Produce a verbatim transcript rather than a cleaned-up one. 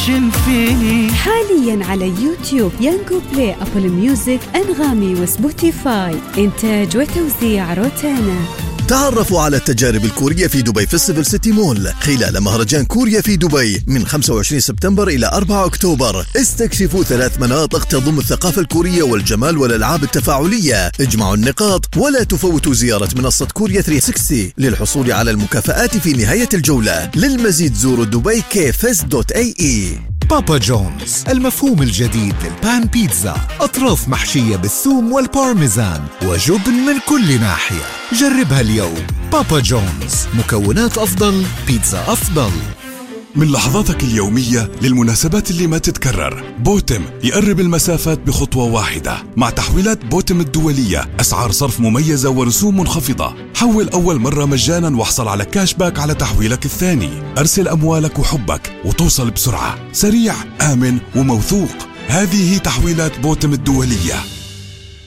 عايشين فيه. حاليا على يوتيوب، يانجو بلاي، أبل ميوزك، أنغامي وسبوتيفاي. إنتاج وتوزيع روتانا. تعرفوا على التجارب الكورية في دبي فيستيفال سيتي مول خلال مهرجان كوريا في دبي من خمسة وعشرين سبتمبر إلى أربعة أكتوبر. استكشفوا ثلاث مناطق تضم الثقافة الكورية والجمال والألعاب التفاعلية. اجمعوا النقاط ولا تفوتوا زيارة منصة كوريا ثلاثمية وستين للحصول على المكافآت في نهاية الجولة. للمزيد زوروا دبي كيفز دوت اي اي. بابا جونز، المفهوم الجديد للبان بيتزا، أطراف محشية بالثوم والبارميزان وجبن من كل ناحية. جربها اليوم. بابا جونز، مكونات أفضل، بيتزا أفضل. من لحظاتك اليومية للمناسبات اللي ما تتكرر، بوتم يقرب المسافات بخطوة واحدة. مع تحويلات بوتم الدولية، أسعار صرف مميزة ورسوم منخفضة. حول أول مرة مجانا واحصل على كاش باك على تحويلك الثاني. أرسل أموالك وحبك وتوصل بسرعة، سريع، آمن وموثوق. هذه هي تحويلات بوتم الدولية.